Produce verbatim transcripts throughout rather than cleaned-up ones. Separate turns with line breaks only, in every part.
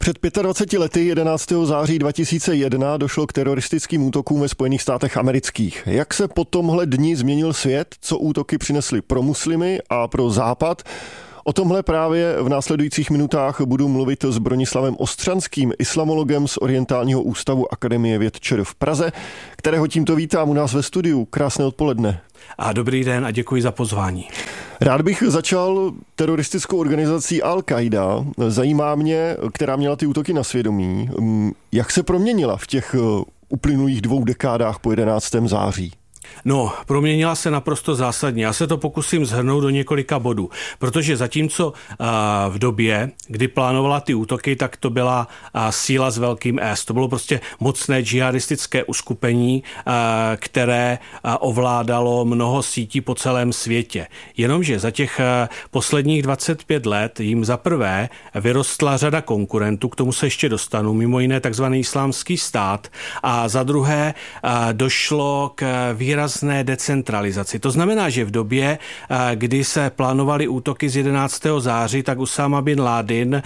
Před dvaceti pěti lety, jedenáctého září dva tisíce jedna, došlo k teroristickým útokům ve Spojených státech amerických. Jak se po tomhle dni změnil svět, co útoky přinesly pro muslimy a pro Západ? O tomhle právě v následujících minutách budu mluvit s Bronislavem Ostřanským, islamologem z Orientálního ústavu Akademie věd ČR v Praze, kterého tímto vítám u nás ve studiu. Krásné odpoledne.
A dobrý den a děkuji za pozvání.
Rád bych začal teroristickou organizací Al-Qaida. Zajímá mě, která měla ty útoky na svědomí. Jak se proměnila v těch uplynulých dvou dekádách po jedenáctého září?
No, proměnila se naprosto zásadně. Já se to pokusím shrnout do několika bodů, protože zatímco v době, kdy plánovala ty útoky, tak to byla síla s velkým S. To bylo prostě mocné džihadistické uskupení, které ovládalo mnoho sítí po celém světě. Jenomže za těch posledních dvacet pět let jim za prvé vyrostla řada konkurentů, k tomu se ještě dostanu, mimo jiné takzvaný Islámský stát, a za druhé došlo k výrazné decentralizaci. To znamená, že v době, kdy se plánovaly útoky z jedenáctého září, tak Usáma bin Ládin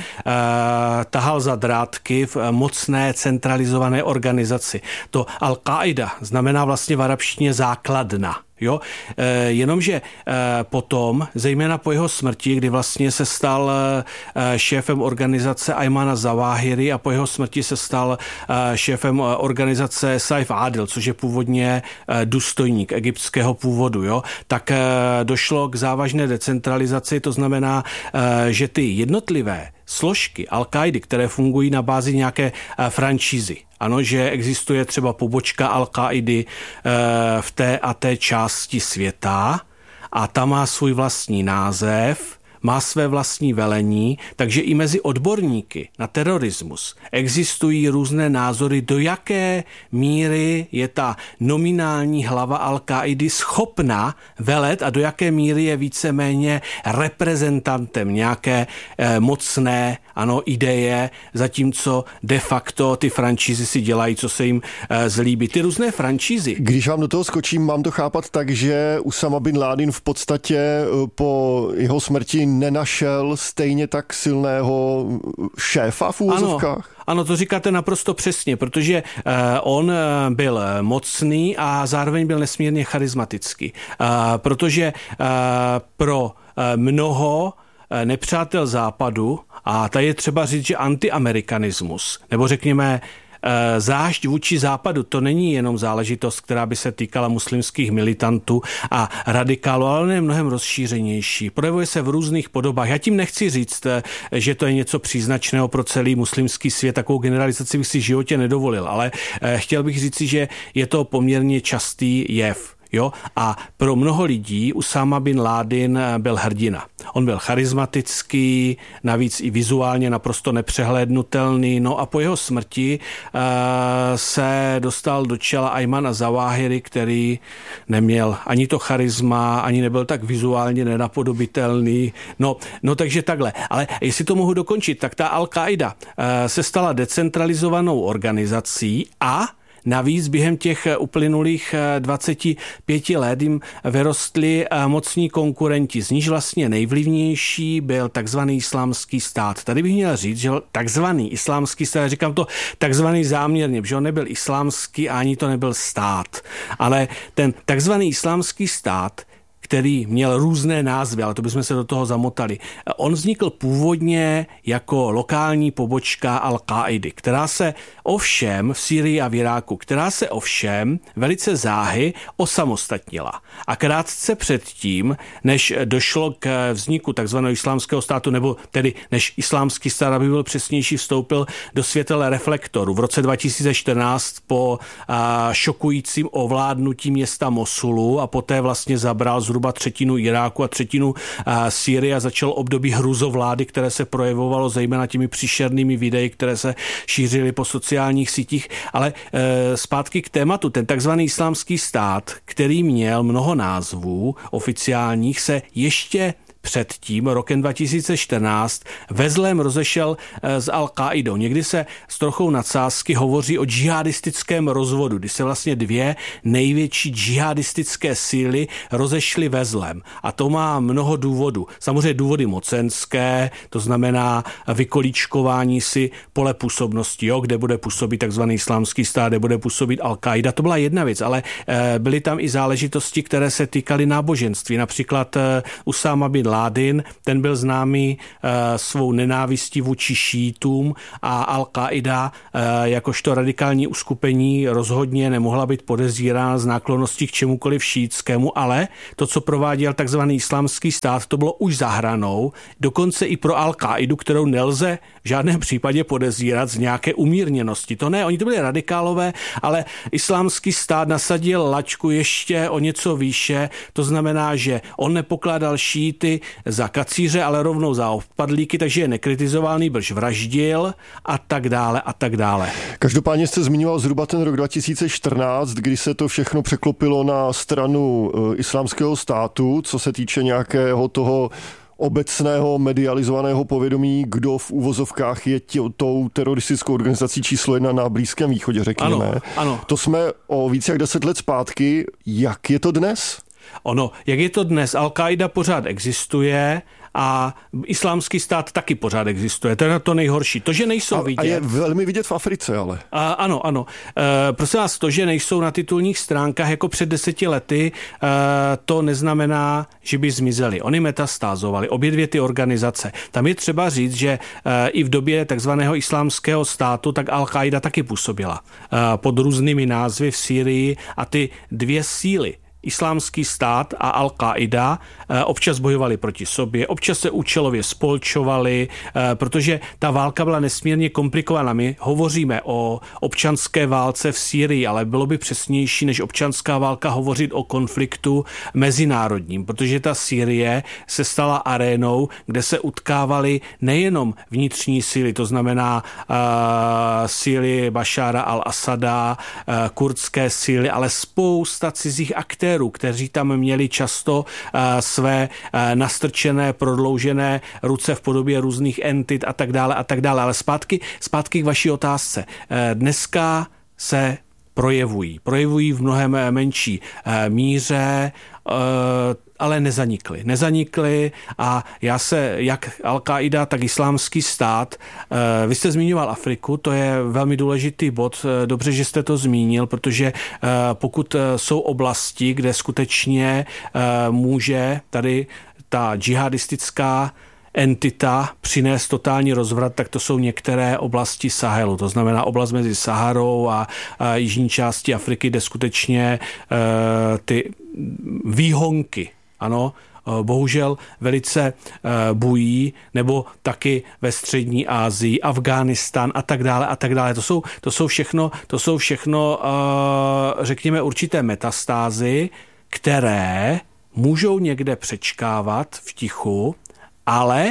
tahal za drátky v mocné centralizované organizaci. To Al-Qaida znamená vlastně v arabštině základna. Jo, e, jenomže e, potom, zejména po jeho smrti, kdy vlastně se stal e, šéfem organizace Ajmana Zawahiri a po jeho smrti se stal e, šéfem organizace Saif Adil, což je původně e, důstojník egyptského původu, jo, tak e, došlo k závažné decentralizaci, to znamená, e, že ty jednotlivé složky Al-Qaidy, které fungují na bázi nějaké franšízy. Ano, že existuje třeba pobočka Al-Qaidy v té a té části světa a ta má svůj vlastní název, má své vlastní velení, takže i mezi odborníky na terorismus existují různé názory, do jaké míry je ta nominální hlava Al-Qaidy schopna velet a do jaké míry je víceméně reprezentantem nějaké eh, mocné ano, ideje, zatímco de facto ty franšízy si dělají, co se jim eh, zlíbí. Ty různé franšízy.
Když vám do toho skočím, mám to chápat tak, že Usáma bin Ládin v podstatě po jeho smrti nenašel stejně tak silného šéfa v úvozovkách?
Ano, ano, to říkáte naprosto přesně, protože uh, on byl mocný a zároveň byl nesmírně charismatický. Uh, protože uh, pro uh, mnoho uh, nepřátel Západu, a tady je třeba říct, že antiamerikanismus, nebo řekněme zášť vůči Západu, to není jenom záležitost, která by se týkala muslimských militantů a radikálů, ale je mnohem rozšířenější. Projevuje se v různých podobách. Já tím nechci říct, že to je něco příznačného pro celý muslimský svět, takovou generalizaci bych si v životě nedovolil, ale chtěl bych říci, že je to poměrně častý jev. Jo? A pro mnoho lidí Usáma bin Ládin byl hrdina. On byl charismatický, navíc i vizuálně naprosto nepřehlédnutelný. No a po jeho smrti uh, se dostal do čela Ajmana Zawahiri, který neměl ani to charisma, ani nebyl tak vizuálně nenapodobitelný. No, no takže takhle. Ale jestli to mohu dokončit, tak ta Al-Qaida uh, se stala decentralizovanou organizací a navíc během těch uplynulých dvaceti pěti let jim vyrostli mocní konkurenti. Z níž vlastně nejvlivnější byl takzvaný Islámský stát. Tady bych měl říct, že takzvaný Islámský stát, říkám to takzvaný záměrně, protože on nebyl islámský a ani to nebyl stát. Ale ten takzvaný Islámský stát, který měl různé názvy, ale to bychom se do toho zamotali. On vznikl původně jako lokální pobočka Al-Qaidy, která se ovšem v Sýrii a v Iráku, která se ovšem velice záhy osamostatnila. A krátce předtím, než došlo k vzniku takzvaného islámského státu, nebo tedy než islámský stát, aby byl přesnější, vstoupil do světel reflektoru v roce dva tisíce čtrnáct po a, šokujícím ovládnutí města Mosulu a poté vlastně zabral zhruba třetinu Iráku a třetinu Sýrie a začal období hrůzovlády, které se projevovalo zejména těmi příšernými videi, které se šířily po sociálních sítích. Ale e, zpátky k tématu. Ten takzvaný Islámský stát, který měl mnoho názvů oficiálních, se ještě předtím, rokem dva tisíce čtrnáct, ve zlém rozešel s Al-Qaidou. Někdy se s trochou nadsázky hovoří o džihadistickém rozvodu, kdy se vlastně dvě největší džihadistické síly rozešly ve zlém. A to má mnoho důvodů. Samozřejmě důvody mocenské, to znamená vykolíčkování si pole působnosti, jo, kde bude působit takzvaný islámský stát, kde bude působit Al-Qaida. To byla jedna věc, ale byly tam i záležitosti, které se týkaly náboženství. Například Usáma bin Ládin, ten byl známý svou nenávistí vůči šítům a Al-Qaida jakožto radikální uskupení rozhodně nemohla být podezírána z náklonností k čemukoliv šítskému, ale to, co prováděl takzvaný islámský stát, to bylo už za hranou, dokonce i pro Al-Qaidu, kterou nelze v žádném případě podezírat z nějaké umírněnosti. To ne, oni to byli radikálové, ale islámský stát nasadil laťku ještě o něco výše, to znamená, že on nepokládal šíty za kacíře, ale rovnou za odpadlíky, takže je nekritizoval, nýbrž vraždil a tak dále a tak dále.
Každopádně jste zmiňoval zhruba ten rok dva tisíce čtrnáct, kdy se to všechno překlopilo na stranu islámského státu, co se týče nějakého toho obecného medializovaného povědomí, kdo v uvozovkách je tě, tou teroristickou organizací číslo jedna na Blízkém východě, řekněme.
Ano, ano.
To jsme o více jak deset let zpátky. Jak je to dnes?
Ono, jak je to dnes? Al-Qaida pořád existuje a islámský stát taky pořád existuje. To je na to nejhorší. To, že nejsou
a,
vidět.
A je velmi vidět v Africe, ale.
A, ano, ano. E, prosím vás, to, že nejsou na titulních stránkách jako před deseti lety, e, to neznamená, že by zmizeli. Oni metastázovali, obě dvě ty organizace. Tam je třeba říct, že e, i v době takzvaného islámského státu, tak Al-Qaida taky působila e, pod různými názvy v Sýrii a ty dvě síly, Islámský stát a Al-Qaida, občas bojovali proti sobě, občas se účelově spolčovali, protože ta válka byla nesmírně komplikovaná. My hovoříme o občanské válce v Sýrii, ale bylo by přesnější než občanská válka hovořit o konfliktu mezinárodním, protože ta Sýrie se stala arénou, kde se utkávaly nejenom vnitřní síly, to znamená uh, síly Bašára al-Asada, uh, kurdské síly, ale spousta cizích aktérů, kteří tam měli často uh, své uh, nastrčené, prodloužené ruce v podobě různých entit a tak dále a tak dále. Ale zpátky, zpátky k vaší otázce. Uh, dneska se projevují. Projevují v mnohem menší uh, míře, uh, ale nezanikly. Nezanikly a já se, jak Al-Qaida, tak islámský stát, vy jste zmiňoval Afriku, to je velmi důležitý bod, dobře, že jste to zmínil, protože pokud jsou oblasti, kde skutečně může tady ta džihadistická entita přinést totální rozvrat, tak to jsou některé oblasti Sahelu. To znamená oblast mezi Saharou a, a jižní části Afriky, kde skutečně uh, ty výhonky, ano, bohužel velice bují, nebo taky ve střední Asii, Afghánistán a tak dále a tak dále. To jsou, to jsou všechno, to jsou všechno, řekněme, určité metastázy, které můžou někde přečkávat v tichu, ale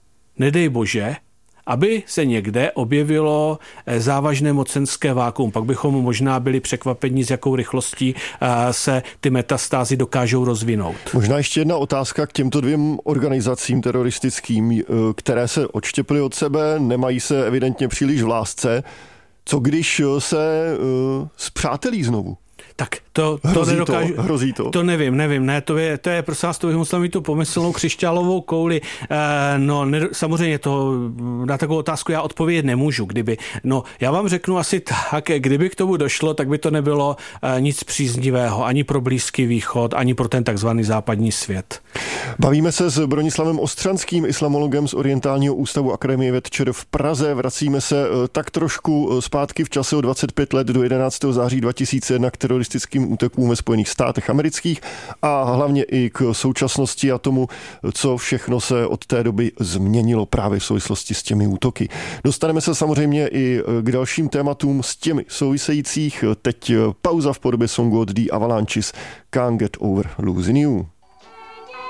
nedej bože, aby se někde objevilo závažné mocenské vákuum. Pak bychom možná byli překvapeni, s jakou rychlostí se ty metastázy dokážou rozvinout.
Možná ještě jedna otázka k těmto dvěm organizacím teroristickým, které se odštěpily od sebe, nemají se evidentně příliš v lásce. Co když se uh, spřátelí znovu?
Tak to, to
hrozí
nedokážu.
To, hrozí to.
To nevím, nevím, ne, to je, to je prostě to bych musel mít tu pomyslnou křišťálovou kouli. E, no, ne, samozřejmě to, na takovou otázku já odpovědět nemůžu, kdyby, no, já vám řeknu asi tak, kdyby k tomu došlo, tak by to nebylo e, nic příznivého, ani pro Blízký východ, ani pro ten takzvaný západní svět.
Bavíme se s Bronislavem Ostřanským, islamologem z Orientálního ústavu Akademie věd ČR v Praze. Vracíme se tak trošku zpátky v čase o dvacet pět let do jedenáctého září dva tisíce jedna k teroristickým útokům ve Spojených státech amerických a hlavně i k současnosti a tomu, co všechno se od té doby změnilo právě v souvislosti s těmi útoky. Dostaneme se samozřejmě i k dalším tématům s těmi souvisejících. Teď pauza v podobě songu od The Avalanches Can't Get Over Losing You.